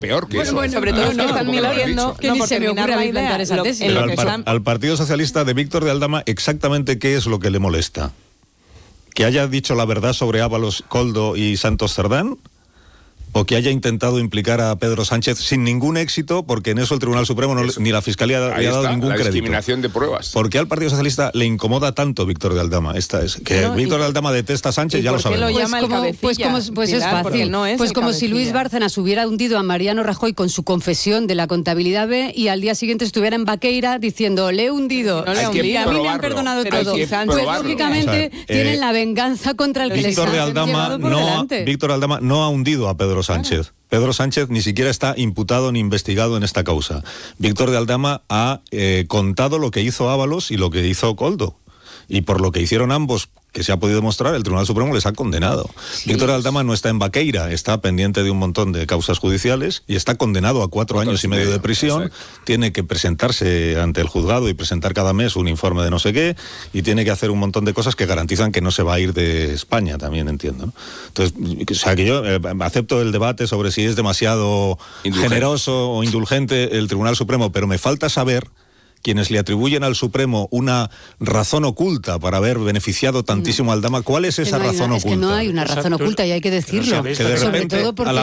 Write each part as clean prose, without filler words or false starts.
peor que eso. Bueno, sobre todo los que están mintiendo, que ni se me ocurre inventar esa tesis. Al Partido Socialista de Víctor de Aldama, ¿exactamente qué es lo que le molesta? ¿Que haya dicho la verdad sobre Ábalos, Koldo y Santos Cerdán? ¿O que haya intentado implicar a Pedro Sánchez sin ningún éxito, porque en eso el Tribunal Supremo ni la Fiscalía le ha dado ningún crédito? La discriminación de pruebas. ¿Por qué al Partido Socialista le incomoda tanto Víctor de Aldama? Víctor de Aldama detesta a Sánchez, ya lo sabemos. ¿Por qué lo llama el cabecilla? Pues es fácil. No es pues como si Luis Bárcenas hubiera hundido a Mariano Rajoy con su confesión de la contabilidad B y al día siguiente estuviera en Baqueira diciendo, le he hundido. No le he hundido. Y a mí me han perdonado todo. Pues lógicamente tienen la venganza contra el que les ha llevado por delante. Víctor de Aldama no ha hundido a Pedro Sánchez. Claro. Pedro Sánchez ni siquiera está imputado ni investigado en esta causa. Víctor de Aldama ha contado lo que hizo Ábalos y lo que hizo Koldo. Y por lo que hicieron ambos, que se ha podido demostrar, el Tribunal Supremo les ha condenado. Sí. Víctor de Aldama no está en Baqueira, está pendiente de un montón de causas judiciales y está condenado a 4 años y medio de prisión. Exacto. Tiene que presentarse ante el juzgado y presentar cada mes un informe de no sé qué, y tiene que hacer un montón de cosas que garantizan que no se va a ir de España, también entiendo, ¿no? Entonces, o sea, que yo acepto el debate sobre si es demasiado generoso o indulgente el Tribunal Supremo, pero me falta saber quienes le atribuyen al Supremo una razón oculta para haber beneficiado tantísimo a Aldama. ¿Cuál es esa razón oculta? Es que no hay una razón oculta y hay que decirlo. Que de repente, sobre todo porque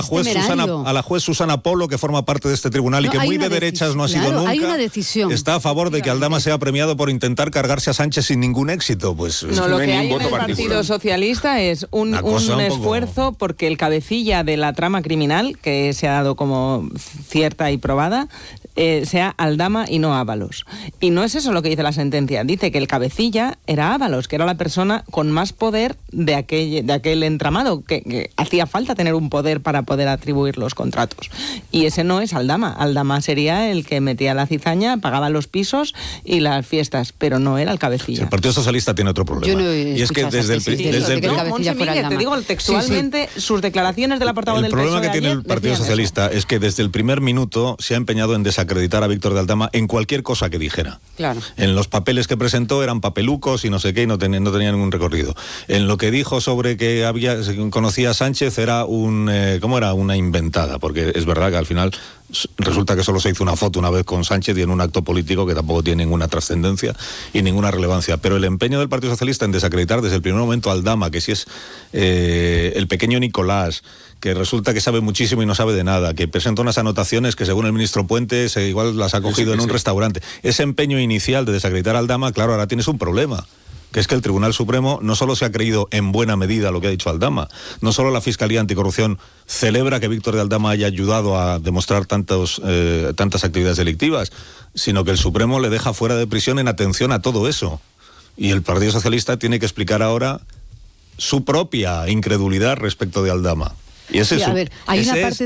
a la juez Susana Polo, que forma parte de este tribunal y que muy de derechas no ha sido nunca, hay una decisión. Está a favor de que Aldama sea premiado por intentar cargarse a Sánchez sin ningún éxito. Pues no, lo que hay en el Partido Socialista es un esfuerzo porque el cabecilla de la trama criminal, que se ha dado como cierta y probada, sea Aldama y no Ábalos. Y no es eso lo que dice la sentencia. Dice que el cabecilla era Ábalos, que era la persona con más poder de aquel entramado, que hacía falta tener un poder para poder atribuir los contratos. Y ese no es Aldama. Aldama sería el que metía la cizaña, pagaba los pisos y las fiestas, pero no era el cabecilla. El Partido Socialista tiene otro problema. Y es que desde el te digo textualmente sus declaraciones de la portavoz del PSOE. El problema que tiene el Partido Socialista es que desde el primer minuto se ha empeñado en desacreditar a Víctor de Aldama en cualquier cosa que dijera. Claro. En los papeles que presentó eran papelucos y no sé qué, y no tenía ningún recorrido. En lo que dijo sobre que conocía a Sánchez era una inventada, porque es verdad que al final resulta que solo se hizo una foto una vez con Sánchez y en un acto político que tampoco tiene ninguna trascendencia y ninguna relevancia. Pero el empeño del Partido Socialista en desacreditar desde el primer momento a Aldama, que si es el pequeño Nicolás, que resulta que sabe muchísimo y no sabe de nada, que presenta unas anotaciones que según el ministro Puente igual las ha cogido en un restaurante. Ese empeño inicial de desacreditar a Aldama, claro, ahora tienes un problema, que es que el Tribunal Supremo no solo se ha creído en buena medida lo que ha dicho Aldama, no solo la Fiscalía Anticorrupción celebra que Víctor de Aldama haya ayudado a demostrar tantas actividades delictivas, sino que el Supremo le deja fuera de prisión en atención a todo eso. Y el Partido Socialista tiene que explicar ahora su propia incredulidad respecto de Aldama. Y ese hay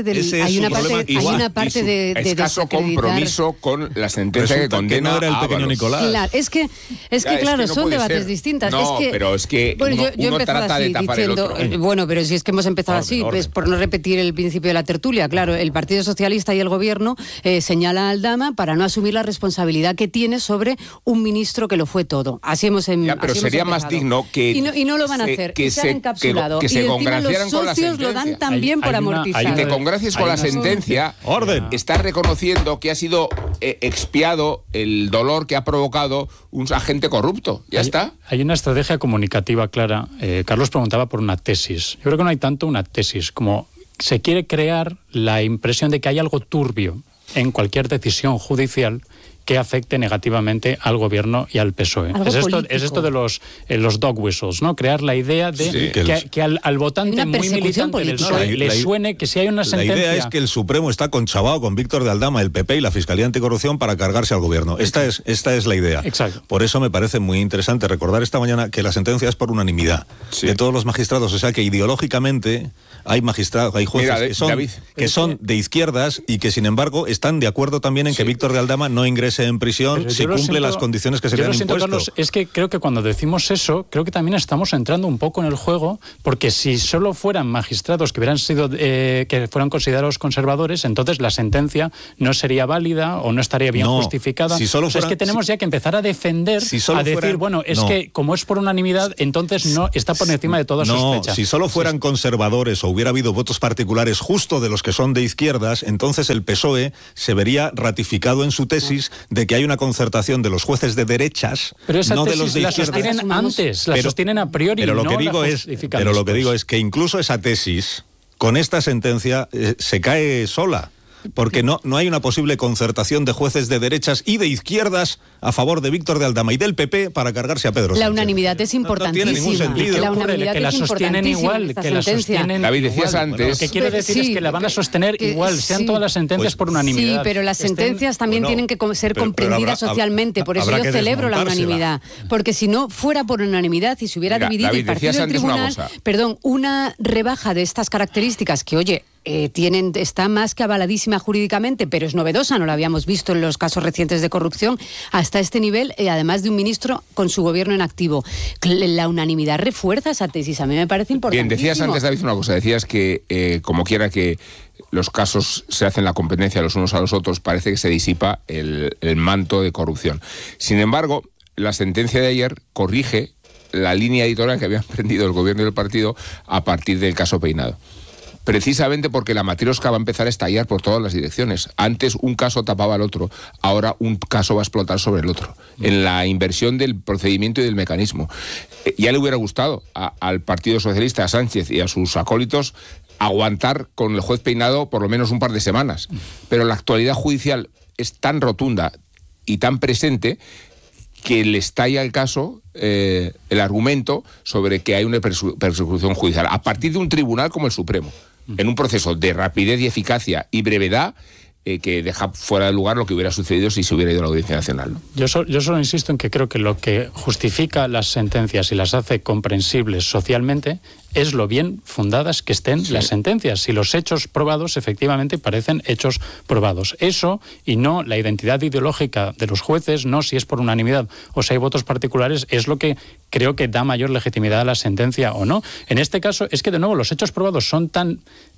una parte de escaso compromiso con la sentencia que condena no era el pequeño Nicolás. Claro, es que claro, son debates distintos. No, pero es que uno trata de tapar diciendo, el otro. Bueno, pero si es que hemos empezado así, pues por no repetir el principio de la tertulia, claro, el Partido Socialista y el Gobierno señalan a Aldama para no asumir la responsabilidad que tiene sobre un ministro que lo fue todo. Así hemos pero sería más digno que y no lo van a hacer, que se han encapsulado que se congraciaran con la sentencia. Lo dan también por amortizar. Te congracies con la sentencia. Estás reconociendo que ha sido expiado el dolor que ha provocado un agente corrupto. Ya está. Hay una estrategia comunicativa clara. Carlos preguntaba por una tesis. Yo creo que no hay tanto una tesis como se quiere crear la impresión de que hay algo turbio en cualquier decisión judicial que afecte negativamente al gobierno y al PSOE. Es esto de los dog whistles, ¿no? Crear la idea de que al votante muy militante del PSOE le suene que si hay una sentencia... La idea es que el Supremo está conchavado con Víctor de Aldama, el PP y la Fiscalía Anticorrupción para cargarse al gobierno. Esta es la idea. Exacto. Por eso me parece muy interesante recordar esta mañana que la sentencia es por unanimidad de todos los magistrados. O sea que ideológicamente hay magistrados, hay jueces que son de izquierdas y que sin embargo están de acuerdo también en que Víctor de Aldama no ingrese meses en prisión si cumple las condiciones que se le han impuesto. Carlos, es que creo que cuando decimos eso, creo que también estamos entrando un poco en el juego, porque si solo fueran magistrados que hubieran sido que fueran considerados conservadores, entonces la sentencia no sería válida o no estaría bien justificada. Si solo fueran, es que tenemos ya que empezar a defender, a decir, que como es por unanimidad, entonces no está por encima de toda sospecha. Si solo fueran conservadores o hubiera habido votos particulares justo de los que son de izquierdas, entonces el PSOE se vería ratificado en su tesis de que hay una concertación de los jueces de derechas, pero esa no tesis de los de la izquierdas. Sostienen antes, la sostienen a priori. Pero lo no que digo es que incluso esa tesis, con esta sentencia, se cae sola. Porque no hay una posible concertación de jueces de derechas y de izquierdas a favor de Víctor de Aldama y del PP para cargarse a Pedro Sánchez. La unanimidad es importantísima. No tiene ningún sentido. La unanimidad que la sostienen igual, que la sostienen. David, decías antes. Lo que quiero decir es que la van a sostener igual, sean todas las sentencias por unanimidad. Sí, pero las sentencias también tienen que ser comprendidas socialmente. Por eso yo celebro la unanimidad. Porque si no fuera por unanimidad y se hubiera dividido David, el partido del tribunal, una rebaja de estas características que, oye, está más que avaladísima jurídicamente, pero es novedosa, no la habíamos visto en los casos recientes de corrupción hasta este nivel, además de un ministro con su gobierno en activo. La unanimidad refuerza esa tesis, a mí me parece importantísimo. Bien, decías antes, David, una cosa, decías que como quiera que los casos se hacen la competencia los unos a los otros, parece que se disipa el manto de corrupción. Sin embargo, la sentencia de ayer corrige la línea editorial que había emprendido el gobierno y el partido a partir del caso Peinado. Precisamente porque la matriosca va a empezar a estallar por todas las direcciones. Antes un caso tapaba al otro, ahora un caso va a explotar sobre el otro. En la inversión del procedimiento y del mecanismo. Ya le hubiera gustado al Partido Socialista, a Sánchez y a sus acólitos aguantar con el juez Peinado por lo menos un par de semanas. Pero la actualidad judicial es tan rotunda y tan presente que le estalla el caso, el argumento sobre que hay una persecución judicial a partir de un tribunal como el Supremo, en un proceso de rapidez y eficacia y brevedad que deja fuera de lugar lo que hubiera sucedido si se hubiera ido a la Audiencia Nacional, ¿no? Yo solo insisto en que creo que lo que justifica las sentencias y las hace comprensibles socialmente es lo bien fundadas que estén las sentencias. Si los hechos probados efectivamente parecen hechos probados. Eso, y no la identidad ideológica de los jueces, no si es por unanimidad o si hay votos particulares, es lo que creo que da mayor legitimidad a la sentencia o no. En este caso es que, de nuevo, los hechos probados son tan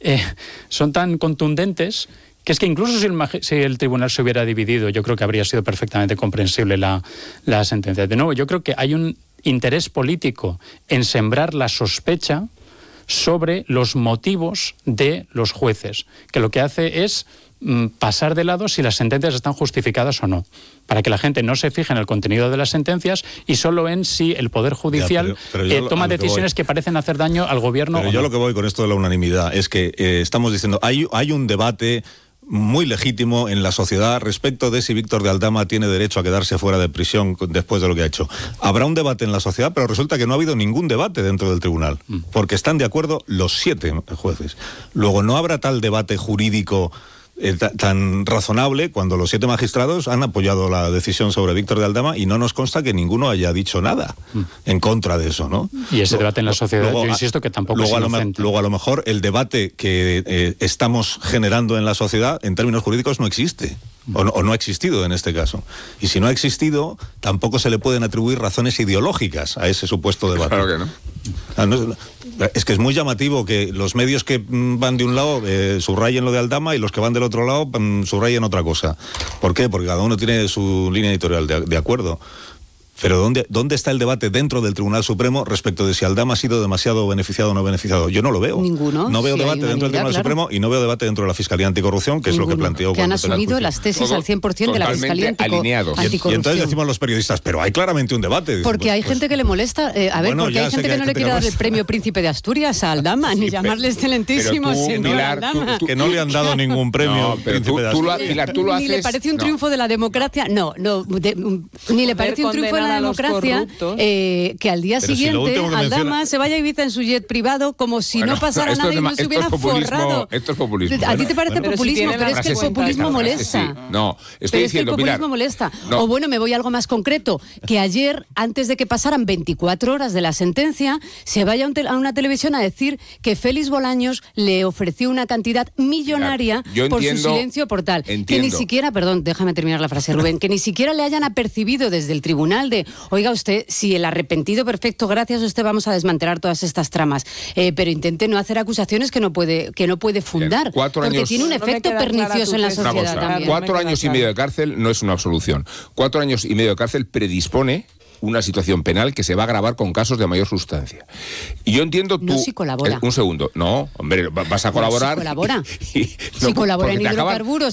contundentes que es que incluso si el tribunal se hubiera dividido, yo creo que habría sido perfectamente comprensible la sentencia. De nuevo, yo creo que hay un interés político en sembrar la sospecha sobre los motivos de los jueces, que lo que hace es pasar de lado si las sentencias están justificadas o no, para que la gente no se fije en el contenido de las sentencias y solo en si el Poder Judicial toma decisiones que parecen hacer daño al gobierno. Pero yo lo que voy con esto de la unanimidad es que estamos diciendo, hay un debate muy legítimo en la sociedad respecto de si Víctor de Aldama tiene derecho a quedarse fuera de prisión después de lo que ha hecho. Habrá un debate en la sociedad, pero resulta que no ha habido ningún debate dentro del tribunal, porque están de acuerdo los 7 jueces. Luego no habrá tal debate jurídico tan razonable cuando los 7 magistrados han apoyado la decisión sobre Víctor de Aldama y no nos consta que ninguno haya dicho nada en contra de eso, ¿no? Y ese debate en la sociedad, yo insisto que tampoco es inocente. Luego a lo mejor el debate que estamos generando en la sociedad en términos jurídicos no existe. O no ha existido en este caso. Y si no ha existido, tampoco se le pueden atribuir razones ideológicas a ese supuesto debate. Claro que no. Es que es muy llamativo que los medios que van de un lado subrayen lo de Aldama y los que van del otro lado subrayen otra cosa. ¿Por qué? Porque cada uno tiene su línea editorial, de acuerdo. Pero ¿dónde está el debate dentro del Tribunal Supremo respecto de si Aldama ha sido demasiado beneficiado o no beneficiado? Yo no lo veo. Ninguno. No veo debate dentro del Tribunal Supremo y no veo debate dentro de la Fiscalía Anticorrupción, que es lo que planteó. Que han asumido las tesis al 100% de la Fiscalía Anticorrupción. Y entonces decimos los periodistas, pero hay claramente un debate. Porque hay gente que le molesta. Porque hay gente que no le quiere dar el premio Príncipe de Asturias a Aldama, ni llamarle excelentísimo señor Aldama. Que no le han dado ningún premio Príncipe de Asturias. Pilar, tú lo haces. ¿Ni le parece un triunfo de la democracia? No, ni le parece un triunfo de en la democracia que al día siguiente Aldama se vaya a Ibiza en su jet privado como si no pasara nada y no se hubiera forrado. Esto es populismo. A ti te parece populismo, pero es que el populismo molesta. Sí. No, estoy diciendo, el populismo molesta. O bueno, me voy a algo más concreto, que ayer, antes de que pasaran 24 horas de la sentencia, se vaya a una televisión a decir que Félix Bolaños le ofreció una cantidad millonaria por su silencio por tal. Que ni siquiera, perdón, déjame terminar la frase, Rubén, que ni siquiera le hayan apercibido desde el tribunal de, oiga usted, si el arrepentido perfecto, gracias a usted vamos a desmantelar todas estas tramas. Pero intente no hacer acusaciones que no puede fundar. Porque tiene un efecto pernicioso en la sociedad también. 4 años y medio de cárcel no es una absolución. 4 años y medio de cárcel predispone una situación penal que se va a agravar con casos de mayor sustancia. Y yo entiendo tú... No si colabora. Un segundo. No, hombre, vas a colaborar... No si colabora. Si colabora en hidrocarburos